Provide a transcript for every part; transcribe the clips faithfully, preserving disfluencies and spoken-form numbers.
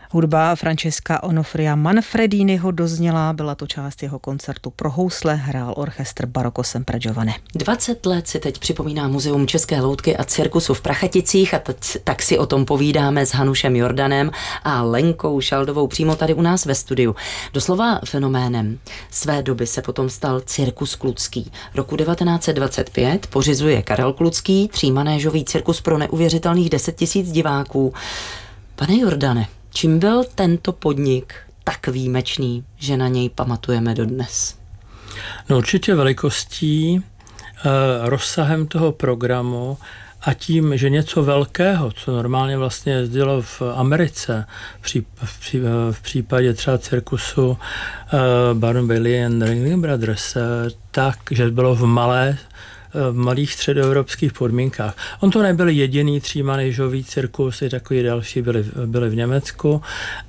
Hudba Francesca Onofria Manfrediniho dozněla, byla to část jeho koncertu pro housle, hrál orchestr Barocco Sempre Giovane. dvacet let si teď připomíná Muzeum České loutky a cirkusu v Prachaticích a teď, tak si o tom povídáme s Hanušem Jordanem a Lenkou Šaldovou přímo tady u nás ve studiu. Doslova fenoménem své doby se potom stal cirkus Kludský. Roku devatenáct set dvacet pět pořizuje Karel Kludský třímanéžový cirkus pro neuvěřitelných deset tisíc diváků. Pane Jordane, čím byl tento podnik tak výjimečný, že na něj pamatujeme dodnes? No určitě velikostí, rozsahem toho programu a tím, že něco velkého, co normálně vlastně jezdilo v Americe, v případě třeba cirkusu Baron Bailey and Ringling Brothers, tak, že bylo v malé v malých středoevropských podmínkách. On to nebyl jediný třímanéžový cirkus, i takový další byly, byly v Německu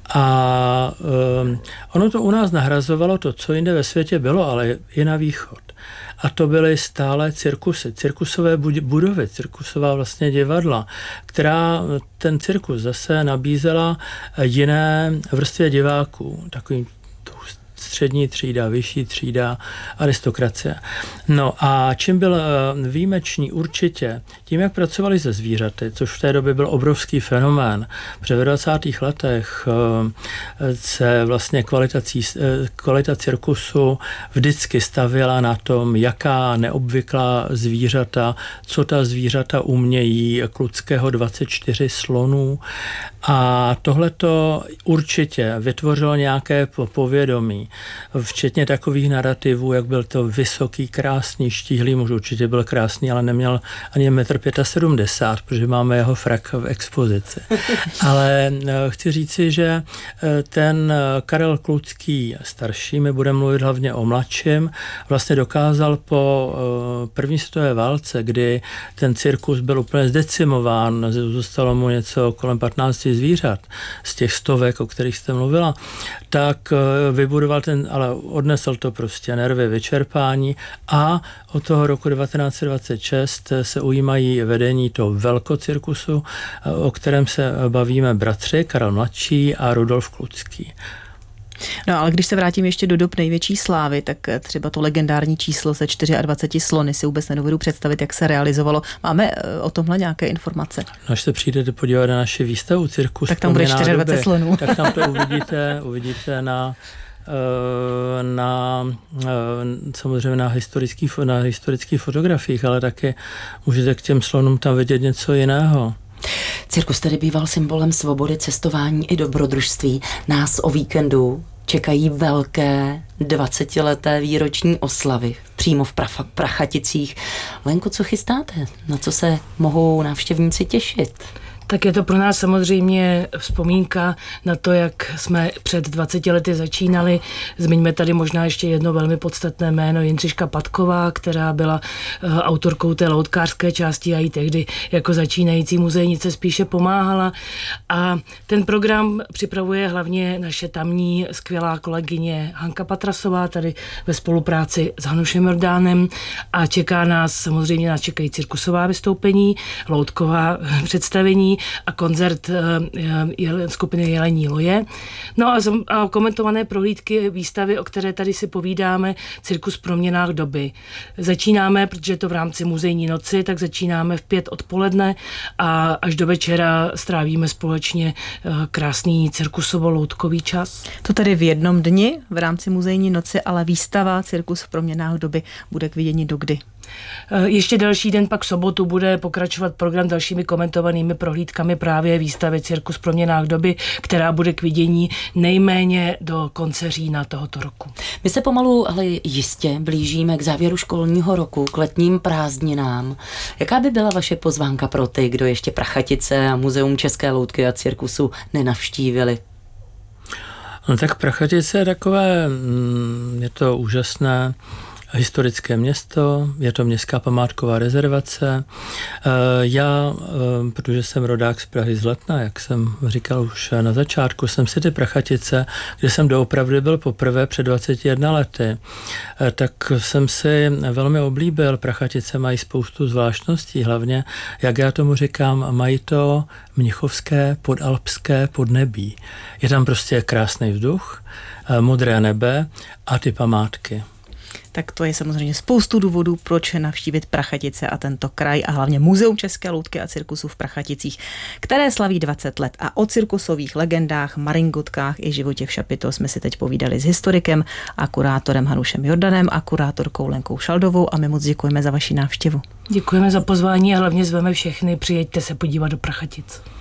a um, ono to u nás nahrazovalo to, co jinde ve světě bylo, ale i na východ. A to byly stále cirkusy, cirkusové budovy, cirkusová vlastně divadla, která ten cirkus zase nabízela jiné vrstvě diváků, takovým střední třída, vyšší třída, aristokracie. No a čím byl výjimečný určitě, tím, jak pracovali se zvířaty, což v té době byl obrovský fenomén. Protože ve dvacátých letech se vlastně kvalita, kvalita cirkusu vždycky stavěla na tom, jaká neobvyklá zvířata, co ta zvířata umějí, Kludského dvacet čtyři slonů. A tohleto určitě vytvořilo nějaké povědomí, včetně takových narrativů, jak byl to vysoký, krásný, štíhlý muž, určitě byl krásný, ale neměl ani metr sedmdesát pět, protože máme jeho frak v expozici. Ale chci říci, že ten Karel Kludský starší, my budeme mluvit hlavně o mladším, vlastně dokázal po první světové válce, kdy ten cirkus byl úplně zdecimován, zůstalo mu něco kolem patnáct zvířat z těch stovek, o kterých jste mluvila, tak vybudoval ten, ale odnesl to prostě nervy, vyčerpání a od toho roku devatenáct set dvacet šest se ujímají vedení toho velkocirkusu, o kterém se bavíme bratři, Karel mladší a Rudolf Kludský. No ale když se vrátím ještě do dob největší slávy, tak třeba to legendární číslo se dvaceti čtyřmi slony si vůbec nedovedu představit, jak se realizovalo. Máme o tomhle nějaké informace? No, až se přijdete podívat na naši výstavu Cirkus, tak tam bude dvacet čtyři slonů. Tak tam to uvidíte, uvidíte na na samozřejmě na historických, na historických fotografiích, ale také můžete k těm slonům tam vidět něco jiného. Cirkus tedy býval symbolem svobody, cestování i dobrodružství. Nás o víkendu čekají velké dvacetileté výroční oslavy přímo v Prachaticích. Lenko, co chystáte? Na co se mohou návštěvníci těšit? Tak je to pro nás samozřejmě vzpomínka na to, jak jsme před dvaceti lety začínali. Zmiňme tady možná ještě jedno velmi podstatné jméno, Jindřiška Patková, která byla uh, autorkou té loutkářské části a jí tehdy jako začínající muzejnice spíše pomáhala. A ten program připravuje hlavně naše tamní skvělá kolegyně Hanka Patrasová, tady ve spolupráci s Hanušem Jordánem, a čeká nás, samozřejmě nás čekají cirkusová vystoupení, loutková představení a koncert uh, skupiny Jelení loje. No a, a komentované prohlídky výstavy, o které tady si povídáme, Cirkus v proměnách doby. Začínáme, protože je to v rámci muzejní noci, tak začínáme v pět odpoledne a až do večera strávíme společně uh, krásný cirkusovo-loutkový čas. To tady v jednom dni v rámci muzejní noci, ale výstava Cirkus v proměnách doby bude k vidění dokdy? Ještě další den, pak v sobotu, bude pokračovat program dalšími komentovanými prohlídkami právě výstavy Cirkus v proměnách doby, která bude k vidění nejméně do konce října tohoto roku. My se pomalu, ale jistě blížíme k závěru školního roku, k letním prázdninám. Jaká by byla vaše pozvánka pro ty, kdo ještě Prachatice a Muzeum České loutky a cirkusu nenavštívili? No tak Prachatice je takové, je to úžasné historické město, je to městská památková rezervace. Já, protože jsem rodák z Prahy z Letna, jak jsem říkal už na začátku, jsem si ty Prachatice, kde jsem doopravdy byl poprvé před dvaceti jednou lety, tak jsem si velmi oblíbil. Prachatice mají spoustu zvláštností, hlavně, jak já tomu říkám, mají to mnichovské podalpské podnebí. Je tam prostě krásný vzduch, modré nebe a ty památky. Tak to je samozřejmě spoustu důvodů, proč navštívit Prachatice a tento kraj a hlavně Muzeum České loutky a cirkusu v Prachaticích, které slaví dvacet let. A o cirkusových legendách, maringotkách i životě v Šapito jsme si teď povídali s historikem a kurátorem Hanušem Jordanem a kurátorkou Lenkou Šaldovou a my moc děkujeme za vaši návštěvu. Děkujeme za pozvání a hlavně zveme všechny, přijeďte se podívat do Prachatic.